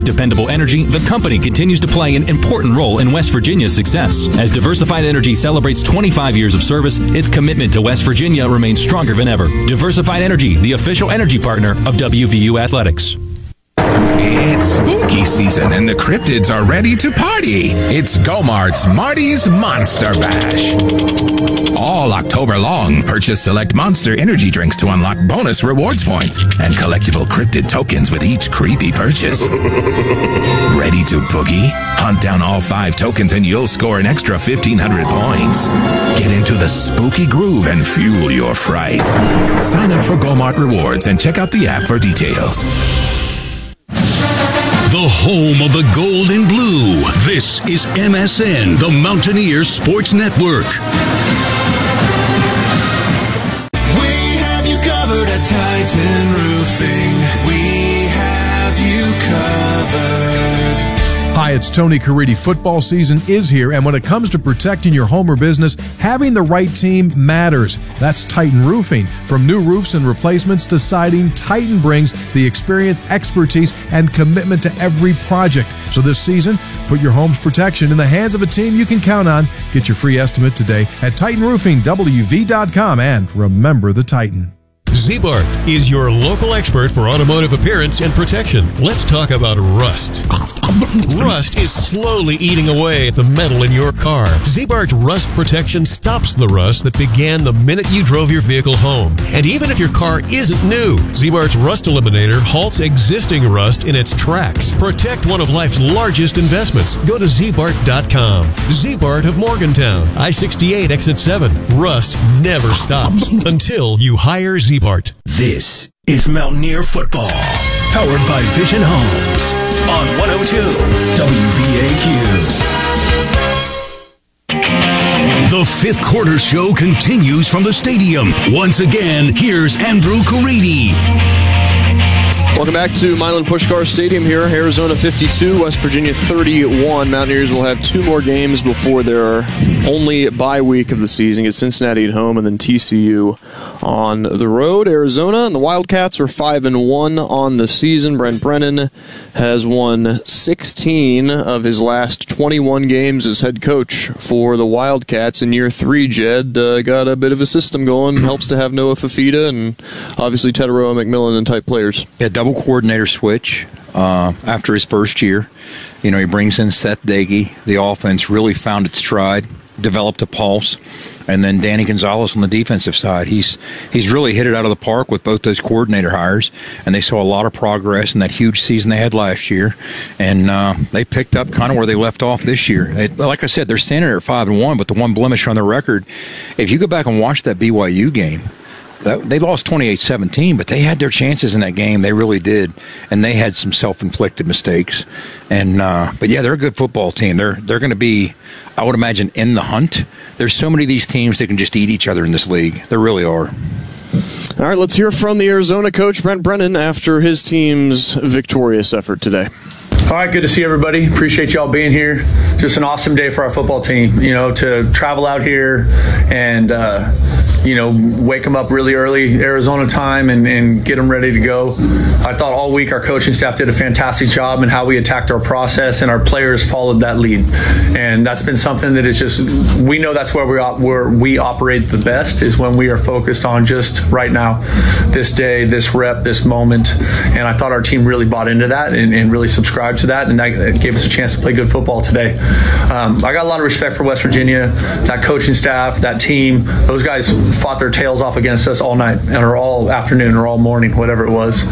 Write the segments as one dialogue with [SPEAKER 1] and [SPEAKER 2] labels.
[SPEAKER 1] Dependable energy, the company continues to play an important role in West Virginia's success. As Diversified Energy celebrates 25 years of service, its commitment to West Virginia remains stronger than ever. Diversified Energy, the official energy partner of WVU Athletics.
[SPEAKER 2] It's spooky season and the cryptids are ready to party. It's Go-Mart's Marty's Monster Bash. All October long, purchase select Monster energy drinks to unlock bonus rewards points and collectible cryptid tokens with each creepy purchase. Ready to boogie? Hunt down all 5 tokens and you'll score an extra 1,500 points. Get into the spooky groove and fuel your fright. Sign up for Go-Mart Rewards and check out the app for details.
[SPEAKER 3] The home of the gold and blue. This is MSN, the Mountaineer Sports Network.
[SPEAKER 4] We have you covered at Titan Roofing. We have you covered.
[SPEAKER 5] Hi, it's Tony Caridi. Football season is here, and when it comes to protecting your home or business, having the right team matters. That's Titan Roofing. From new roofs and replacements to siding, Titan brings the experience, expertise, and commitment to every project. So this season, put your home's protection in the hands of a team you can count on. Get your free estimate today at TitanRoofingWV.com, and remember the Titan.
[SPEAKER 6] Z-Bart is your local expert for automotive appearance and protection. Let's talk about rust. Rust is slowly eating away at the metal in your car. Z-Bart's rust protection stops the rust that began the minute you drove your vehicle home. And even if your car isn't new, Z-Bart's Rust Eliminator halts existing rust in its tracks. Protect one of life's largest investments. Go to zbart.com. Z-Bart of Morgantown, I-68 exit 7. Rust never stops until you hire Z-Bart.
[SPEAKER 3] This is Mountaineer Football, powered by Vision Homes on 102 WVAQ. The fifth quarter show continues from the stadium. Once again, here's Andrew Caridi.
[SPEAKER 7] Welcome back to Milan Puskar Stadium here. Arizona 52, West Virginia 31. Mountaineers will have 2 more games before their only bye week of the season. Get Cincinnati at home and then TCU on the road. Arizona and the Wildcats are 5-1 on the season. Brent Brennan has won 16 of his last 21 games as head coach for the Wildcats in year 3. Jed got a bit of a system going. Helps to have Noah Fafita and obviously Teteroa McMillan and type players.
[SPEAKER 8] Yeah, double coordinator switch after his first year. You know, he brings in Seth Dagey. The offense really found its stride, developed a pulse. And then Danny Gonzalez on the defensive side. He's really hit it out of the park with both those coordinator hires, and they saw a lot of progress in that huge season they had last year. And they picked up kind of where they left off this year. Like I said, they're standing there at 5-1, but the one blemish on their record, if you go back and watch that BYU game, they lost 28-17, but they had their chances in that game. They really did, and they had some self-inflicted mistakes. And but yeah, they're a good football team. They're going to be, I would imagine, in the hunt. There's so many of these teams that can just eat each other in this league. There really are.
[SPEAKER 7] All right, let's hear from the Arizona coach, Brent Brennan, after his team's victorious effort today.
[SPEAKER 9] All right, good to see everybody. Appreciate y'all being here. Just an awesome day for our football team, you know, to travel out here and, you know, wake them up really early Arizona time and get them ready to go. I thought all week our coaching staff did a fantastic job in how we attacked our process, and our players followed that lead. And that's been something that is just, we know that's where we operate the best, is when we are focused on just right now, this day, this rep, this moment. And I thought our team really bought into that and really subscribed to that, and that gave us a chance to play good football today. I got a lot of respect for West Virginia, that coaching staff, that team. Those guys fought their tails off against us all night or all afternoon or all morning, whatever it was.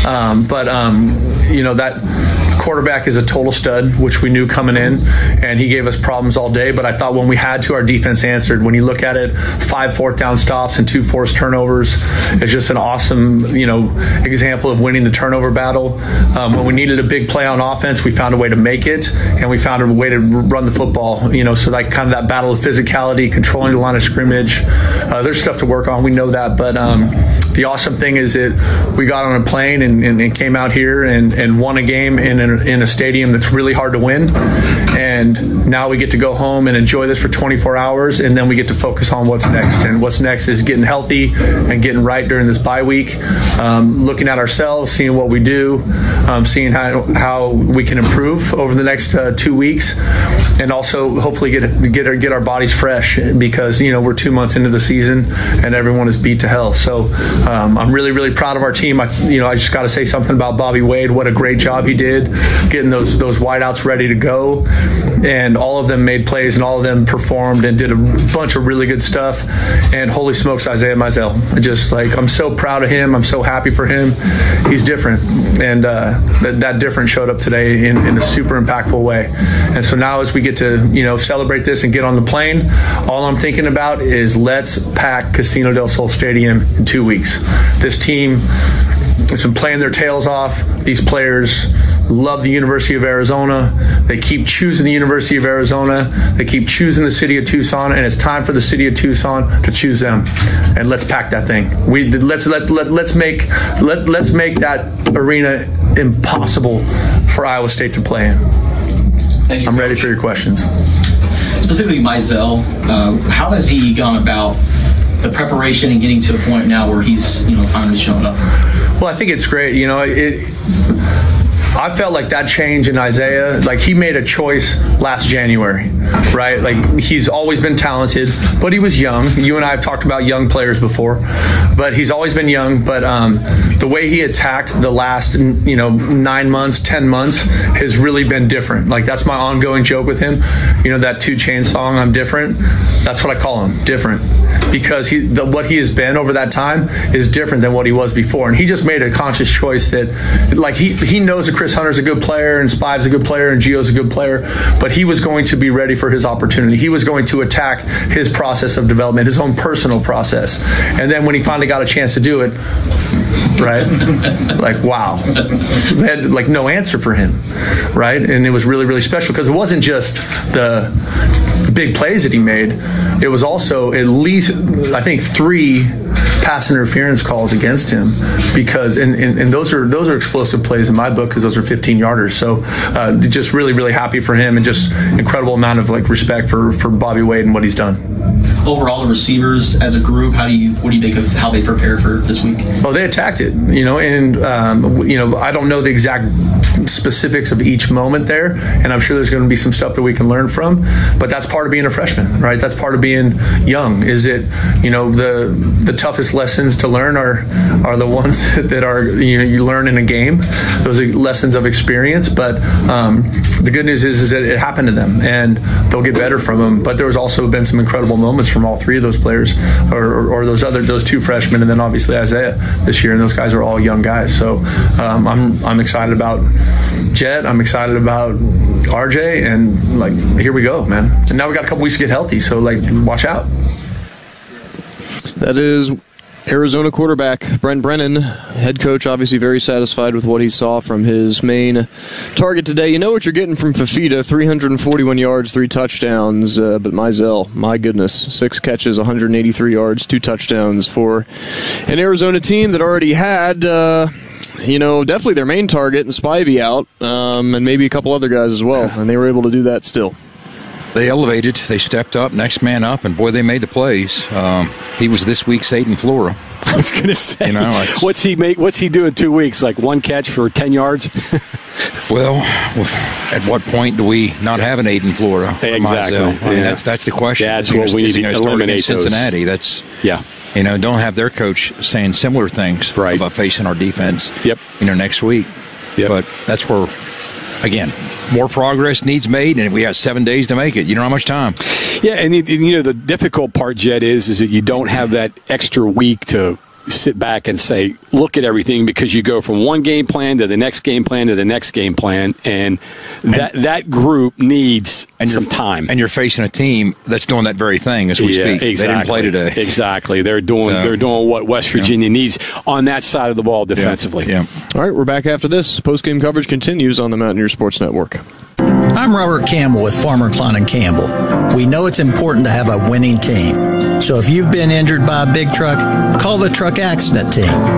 [SPEAKER 9] You know, that quarterback is a total stud, which we knew coming in, and he gave us problems all day. But I thought when we had to, our defense answered. When you look at it, 5 fourth down stops and 2 forced turnovers, it's just an awesome, you know, example of winning the turnover battle. When we needed a big play on offense, we found a way to make it, and we found a way to run the football. You know, so like kind of that battle of physicality, controlling the line of scrimmage. There's stuff to work on. We know that, but the awesome thing is that we got on a plane and came out here and won a game in an in a stadium that's really hard to win. And now we get to go home and enjoy this for 24 hours, and then we get to focus on what's next. And what's next is getting healthy and getting right during this bye week, looking at ourselves, seeing what we do, seeing how we can improve over the next 2 weeks, and also hopefully get our bodies fresh, because we're 2 months into the season and everyone is beat to hell. So I'm really, really proud of our team. I just got to say something about Bobby Wade. What a great job he did getting those wideouts ready to go, and all of them made plays and all of them performed and did a bunch of really good stuff. And holy smokes, Isaiah Mizell. I'm so proud of him. I'm so happy for him. He's different, and that difference showed up today in a super impactful way. And so now as we get to celebrate this and get on the plane, all I'm thinking about is let's pack Casino del Sol Stadium in 2 weeks. This team has been playing their tails off. These players love the University of Arizona. They keep choosing the University of Arizona. They keep choosing the city of Tucson, and it's time for the city of Tucson to choose them. And let's pack that thing. Let's make that arena impossible for Iowa State to play in. I'm ready for your questions.
[SPEAKER 10] Specifically, Mizell, how has he gone about the preparation and getting to a point now where he's finally showing up?
[SPEAKER 9] Well, I think it's great. I felt like that change in Isaiah, he made a choice last January, right? He's always been talented, but he was young. You and I have talked about young players before, but he's always been young. But the way he attacked the last, 9 months, 10 months has really been different. That's my ongoing joke with him. That 2 Chainz song, I'm different. That's what I call him, different, because what he has been over that time is different than what he was before. And he just made a conscious choice that, he knows that Chris Hunter's a good player and Spive's a good player and Gio's a good player, but he was going to be ready for his opportunity. He was going to attack his process of development, his own personal process. And then when he finally got a chance to do it, right? Wow. They had no answer for him, right? And it was really, really special, because it wasn't just the big plays that he made. It was also at least, I think, 3 pass interference calls against him, because and those are explosive plays in my book, because those are 15-yarders. So just really, really happy for him, and just incredible amount of respect for Bobby Wade and what he's done.
[SPEAKER 10] Overall, the receivers as a group, what do you make of how they prepared for this week?
[SPEAKER 9] Oh, they attacked it, and I don't know the exact specifics of each moment there, and I'm sure there's going to be some stuff that we can learn from, but that's part of being a freshman, right? That's part of being young. Is it, the toughest lessons to learn are the ones that are, you learn in a game. Those are lessons of experience, but the good news is that it happened to them, and they'll get better from them. But there was also been some incredible moments from all 3 of those players, or those 2 freshmen, and then obviously Isaiah this year, and those guys are all young guys. So I'm excited about Jet. I'm excited about RJ, and here we go, man. And now we got a couple weeks to get healthy, so watch out.
[SPEAKER 7] That is Arizona quarterback Brent Brennan. Head coach obviously very satisfied with what he saw from his main target today. You know what you're getting from Fifita, 341 yards, 3 touchdowns. But Mizell, my goodness, 6 catches, 183 yards, 2 touchdowns for an Arizona team that already had definitely their main target and Spivey out, and maybe a couple other guys as well, and they were able to do that still.
[SPEAKER 8] They elevated, they stepped up, next man up, and boy, they made the plays. He was this week's Aiden Flora.
[SPEAKER 11] I was going to say, what's he do in 2 weeks? 1 catch for 10 yards?
[SPEAKER 8] Well, at what point do we not have an Aiden Flora?
[SPEAKER 11] Exactly.
[SPEAKER 8] That's the question.
[SPEAKER 11] That's what we need to eliminate.
[SPEAKER 8] Cincinnati.
[SPEAKER 11] Those.
[SPEAKER 8] Don't have their coach saying similar things about facing our defense.
[SPEAKER 11] Yep.
[SPEAKER 8] Next week. Yep. But that's where, again, more progress needs made, and we have 7 days to make it. You don't have much time.
[SPEAKER 11] Yeah, and the difficult part, Jed, is that you don't have that extra week to sit back and say, look at everything, because you go from one game plan to the next game plan to the next game plan, and that group needs some time.
[SPEAKER 8] And you're facing a team that's doing that very thing as we speak.
[SPEAKER 11] Exactly.
[SPEAKER 8] They didn't play today.
[SPEAKER 11] Exactly. They're doing what West Virginia needs on that side of the ball defensively.
[SPEAKER 7] Yeah. All right, we're back after this. Post-game coverage continues on the Mountaineer Sports Network.
[SPEAKER 12] I'm Robert Campbell with Farmer Klein & Campbell. We know it's important to have a winning team. So if you've been injured by a big truck, call the truck accident team. We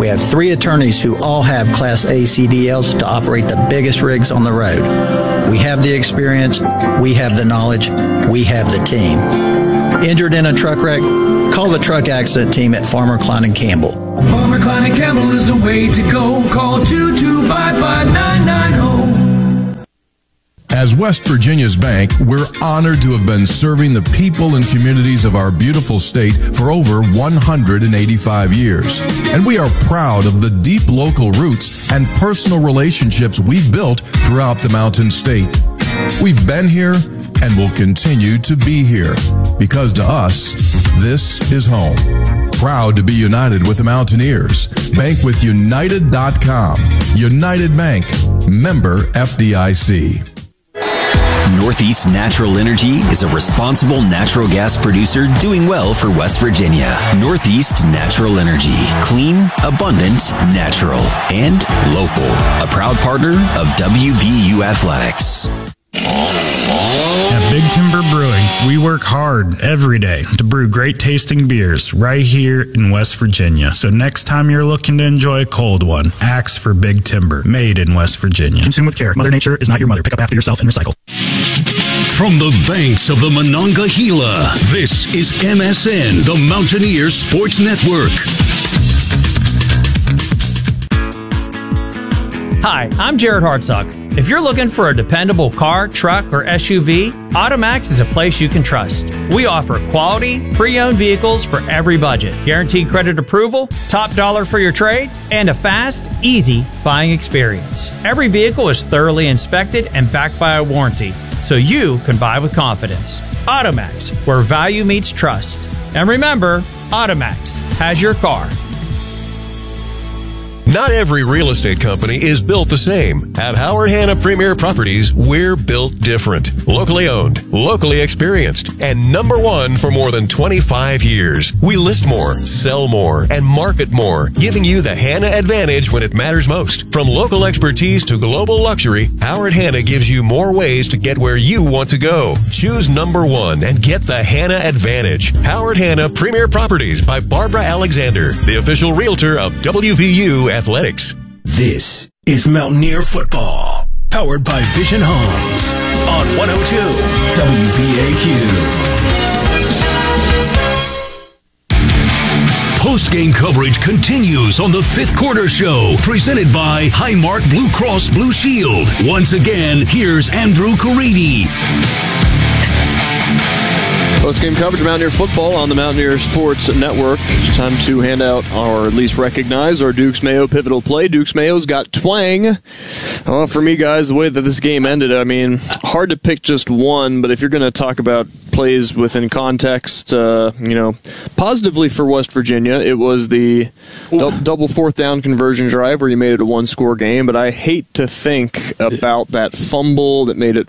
[SPEAKER 12] We have 3 attorneys who all have Class A CDLs to operate the biggest rigs on the road. We have the experience, we have the knowledge, we have the team. Injured in a truck wreck? Call the truck accident team at Farmer, Klein & Campbell.
[SPEAKER 4] Farmer, Klein & Campbell is the way to go. Call 2255990.
[SPEAKER 5] As West Virginia's bank, we're honored to have been serving the people and communities of our beautiful state for over 185 years. And we are proud of the deep local roots and personal relationships we've built throughout the Mountain State. We've been here and will continue to be here because to us, this is home. Proud to be united with the Mountaineers. Bank with United.com. United Bank. Member FDIC.
[SPEAKER 13] Northeast Natural Energy is a responsible natural gas producer doing well for West Virginia. Northeast Natural Energy. Clean, abundant, natural, and local. A proud partner of WVU Athletics.
[SPEAKER 14] At Big Timber Brewing, we work hard every day to brew great tasting beers right here in West Virginia. So next time you're looking to enjoy a cold one, ask for Big Timber, made in West Virginia. Consume with care. Mother Nature is not your mother. Pick up after yourself and recycle.
[SPEAKER 3] From the banks of the Monongahela, this is MSN, the Mountaineers Sports Network.
[SPEAKER 15] Hi, I'm Jared Hartsock. If you're looking for a dependable car, truck, or SUV, Automax is a place you can trust. We offer quality, pre-owned vehicles for every budget, guaranteed credit approval, top dollar for your trade, and a fast, easy buying experience. Every vehicle is thoroughly inspected and backed by a warranty, so you can buy with confidence. Automax, where value meets trust. And remember, Automax has your car.
[SPEAKER 6] Not every real estate company is built the same. At Howard Hanna Premier Properties, we're built different. Locally owned, locally experienced, and #1 for more than 25 years. We list more, sell more, and market more, giving you the Hanna advantage when it matters most. From local expertise to global luxury, Howard Hanna gives you more ways to get where you want to go. Choose #1 and get the Hanna advantage. Howard Hanna Premier Properties by Barbara Alexander, the official realtor of WVU Athletics.
[SPEAKER 3] This is Mountaineer Football, powered by Vision Homes on 102 WVAQ. Post-game coverage continues on the Fifth Quarter Show, presented by Highmark Blue Cross Blue Shield. Once again, here's Andrew Caridi.
[SPEAKER 7] Post-game coverage of Mountaineer football on the Mountaineer Sports Network. Time to hand out, or at least recognize, our Dukes Mayo pivotal play. Dukes Mayo's got twang. Well, for me, guys, the way that this game ended, I mean, hard to pick just one, but if you're going to talk about plays within context, positively for West Virginia, it was the double fourth down conversion drive where you made it a one-score game, but I hate to think about that fumble that made it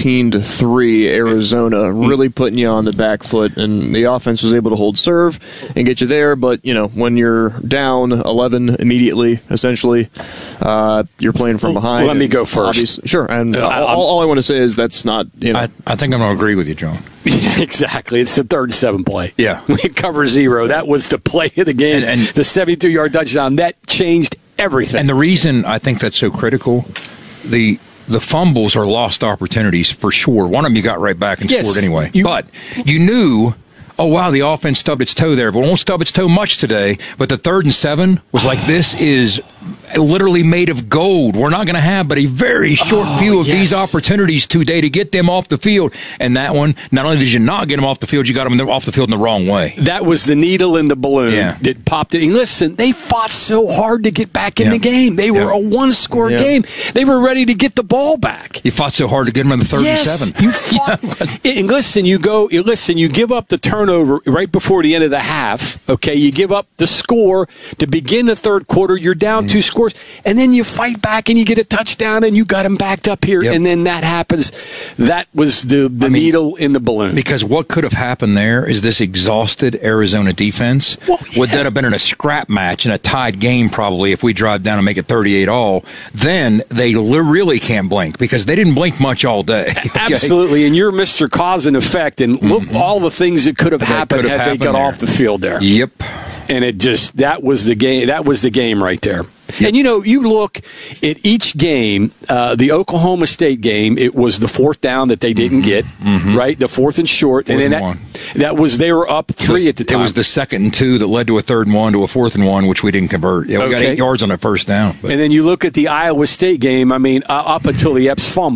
[SPEAKER 7] 14-3 Arizona, really putting you on the back foot, and the offense was able to hold serve and get you there, but when you're down 11 immediately, essentially, you're playing from behind.
[SPEAKER 11] Let me go first.
[SPEAKER 7] Sure, and all I want to say is that's not,
[SPEAKER 8] I think I'm going to agree with you, John.
[SPEAKER 11] Exactly. It's the 3rd and 7 play.
[SPEAKER 8] Yeah.
[SPEAKER 11] We cover 0. That was the play of the game. And the 72-yard touchdown, that changed everything.
[SPEAKER 8] And the reason I think that's so critical, the fumbles are lost opportunities for sure. One of them you got right back and scored anyway. But you knew, oh, wow, the offense stubbed its toe there, but won't stub its toe much today. But the 3rd and 7 was like, this is literally made of gold. We're not going to have but a very short few of these opportunities today to get them off the field. And that one, not only did you not get them off the field, you got them off the field in the wrong way.
[SPEAKER 11] That was the needle in the balloon that popped it. And listen, they fought so hard to get back in the game. They were a one-score game. They were ready to get the ball back.
[SPEAKER 8] You fought so hard to get them in the 3rd and 7.
[SPEAKER 11] You fought. And listen, you give up the turnover right before the end of the half. Okay, you give up the score to begin the 3rd quarter. You're down 2 scores. And then you fight back and you get a touchdown and you got them backed up here. And then that happens. That was the needle in the balloon.
[SPEAKER 8] Because what could have happened there is this exhausted Arizona defense would then have been in a scrap match in a tied game probably if we drive down and make it 38-all. Then they really can't blink because they didn't blink much all day. Okay?
[SPEAKER 11] Absolutely. And you're Mr. Cause and Effect. And look all the things that could have happened had they got off the field there.
[SPEAKER 8] Yep.
[SPEAKER 11] And that was the game. That was the game right there. And, you look at each game, the Oklahoma State game, it was the fourth down that they didn't get, right? The fourth and short.
[SPEAKER 8] Fourth
[SPEAKER 11] and then
[SPEAKER 8] and
[SPEAKER 11] they were up 3 at the time.
[SPEAKER 8] It was the 2nd and 2 that led to a 3rd and 1 to a 4th and 1, which we didn't convert. Yeah, we got 8 yards on a first down.
[SPEAKER 11] And then you look at the Iowa State game, up until the Epps fumble.